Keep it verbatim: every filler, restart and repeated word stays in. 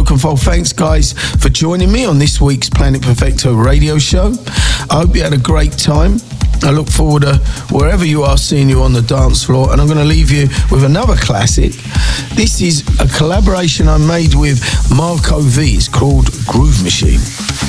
Oakenfold. Thanks, guys, for joining me on this week's Planet Perfecto radio show. I hope you had a great time. I look forward to wherever you are seeing you on the dance floor, and I'm going to leave you with another classic. This is a collaboration I made with Marco V. It's called Groove Machine.